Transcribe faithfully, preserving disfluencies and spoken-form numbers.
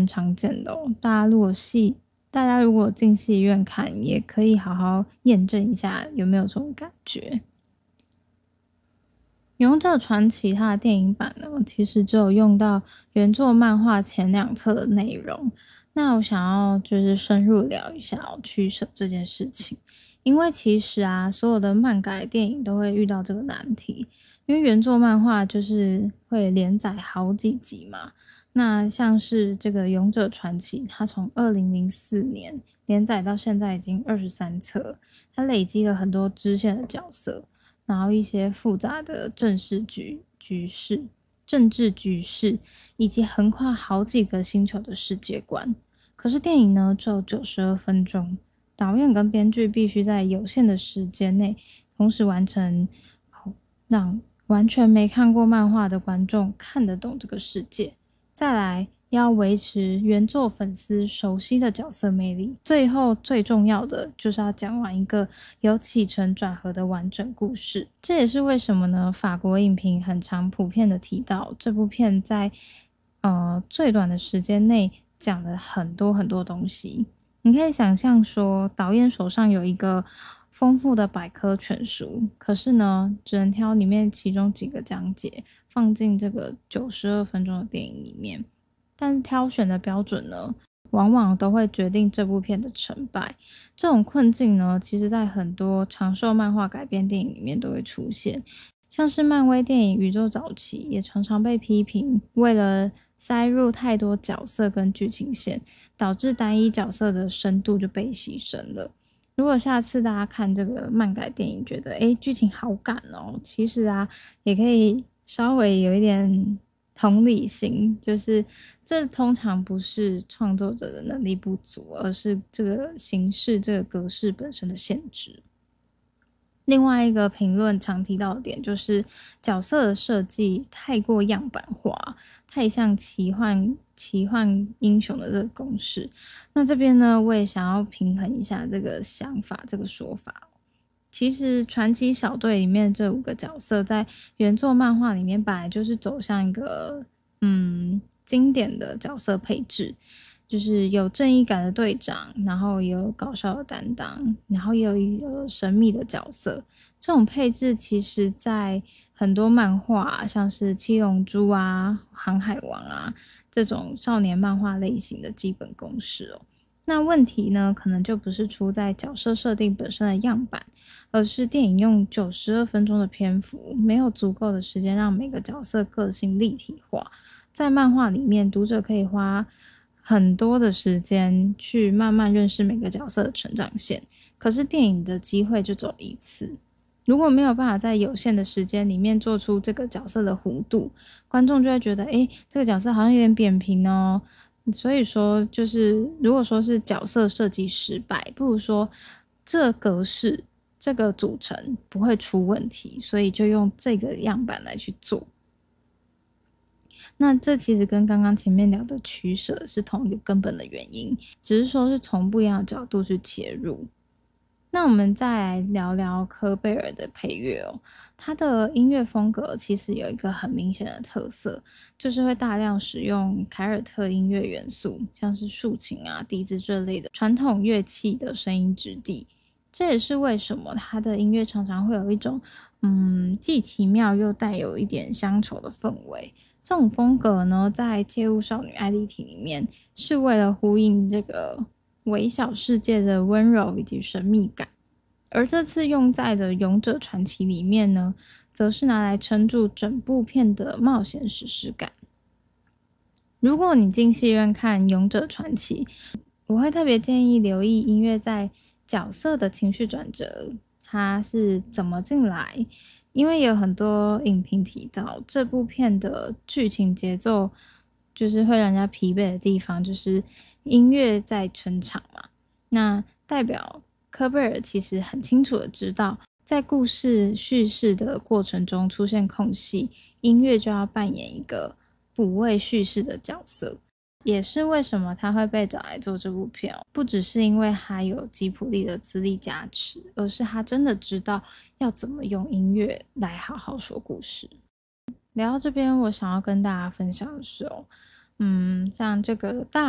蛮常见的哦。大家如果戏，大家如果进戏院看，也可以好好验证一下有没有这种感觉。勇者传奇它的电影版呢，其实只有用到原作漫画前两册的内容。那我想要就是深入聊一下哦，取舍这件事情。因为其实啊，所有的漫改电影都会遇到这个难题，因为原作漫画就是会连载好几集嘛。那像是这个《勇者传奇》，它从二零零四年连载到现在已经二十三册，它累积了很多支线的角色。然后一些复杂的政治局局势、政治局势，以及横跨好几个星球的世界观。可是电影呢，只有九十二分钟，导演跟编剧必须在有限的时间内，同时完成，让完全没看过漫画的观众看得懂这个世界。再来，要维持原作粉丝熟悉的角色魅力，最后最重要的就是要讲完一个有起承转合的完整故事。这也是为什么呢？法国影评很常普遍的提到，这部片在呃最短的时间内讲了很多很多东西。你可以想象说，导演手上有一个丰富的百科全书，可是呢，只能挑里面其中几个讲解放进这个九十二分钟的电影里面。但是挑选的标准呢，往往都会决定这部片的成败。这种困境呢，其实在很多长寿漫画改编电影里面都会出现，像是漫威电影宇宙早期也常常被批评，为了塞入太多角色跟剧情线，导致单一角色的深度就被牺牲了。如果下次大家看这个漫改电影觉得诶剧情好赶哦，其实啊也可以稍微有一点同理心，就是这通常不是创作者的能力不足，而是这个形式这个格式本身的限制。另外一个评论常提到的点就是角色的设计太过样板化，太像奇幻奇幻英雄的这个公式。那这边呢，我也想要平衡一下这个想法，这个说法。其实传奇小队里面这五个角色在原作漫画里面本来就是走向一个嗯经典的角色配置，就是有正义感的队长，然后也有搞笑的担当，然后也有一个神秘的角色。这种配置其实在很多漫画啊，像是七龙珠啊、航海王啊这种少年漫画类型的基本公式哦。那问题呢，可能就不是出在角色设定本身的样板，而是电影用九十二分钟的篇幅，没有足够的时间让每个角色个性立体化。在漫画里面，读者可以花很多的时间去慢慢认识每个角色的成长线，可是电影的机会就只有一次。如果没有办法在有限的时间里面做出这个角色的弧度，观众就会觉得，诶，这个角色好像有点扁平哦。所以说，就是如果说是角色设计失败，不如说这格式、这个组成不会出问题，所以就用这个样板来去做。那这其实跟刚刚前面聊的取舍是同一个根本的原因，只是说是从不一样的角度去切入。那我们再来聊聊科贝尔的配乐哦，他的音乐风格其实有一个很明显的特色，就是会大量使用凯尔特音乐元素，像是竖琴啊、笛子这类的传统乐器的声音质地。这也是为什么他的音乐常常会有一种嗯既奇妙又带有一点乡愁的氛围。这种风格呢，在《街舞少女艾莉缇》里面是为了呼应这个微小世界的温柔以及神秘感，而这次用在的《勇者传奇》里面呢，则是拿来撑住整部片的冒险史诗感。如果你进戏院看《勇者传奇》，我会特别建议留意音乐在角色的情绪转折，它是怎么进来。因为有很多影评提到这部片的剧情节奏就是会让人家疲惫的地方，就是音乐在撑场嘛。那代表科贝尔其实很清楚的知道，在故事叙事的过程中出现空隙，音乐就要扮演一个补位叙事的角色。也是为什么他会被找来做这部片哦，不只是因为他有吉卜力的资历加持，而是他真的知道要怎么用音乐来好好说故事。聊到这边，我想要跟大家分享的是哦，嗯，像这个大